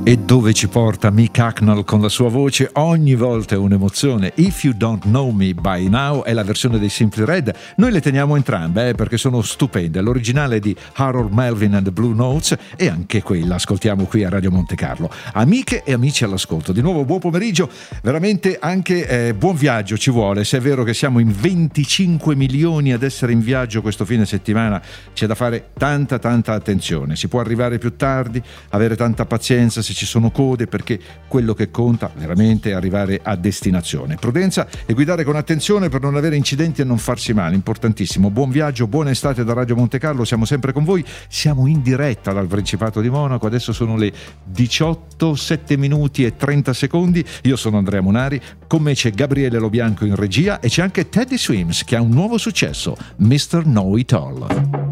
E dove ci porta Mick Hucknall con la sua voce ogni volta è un'emozione. If You Don't Know Me By Now è la versione dei Simply Red. Noi le teniamo entrambe perché sono stupende. L'originale di Harold Melvin and the Blue Notes e anche quella ascoltiamo qui a Radio Monte Carlo. Amiche e amici all'ascolto, di nuovo buon pomeriggio, veramente anche buon viaggio ci vuole. Se è vero che siamo in 25 milioni ad essere in viaggio questo fine settimana, c'è da fare tanta attenzione. Si può arrivare più tardi, avere tanta pazienza se ci sono code, perché quello che conta veramente è arrivare a destinazione. Prudenza e guidare con attenzione per non avere incidenti e non farsi male, importantissimo. Buon viaggio, buona estate da Radio Monte Carlo, siamo sempre con voi, siamo in diretta dal Principato di Monaco, adesso sono le 18, 7 minuti e 30 secondi, io sono Andrea Monari, con me c'è Gabriele Lobianco in regia e c'è anche Teddy Swims che ha un nuovo successo, Mr. Know It All.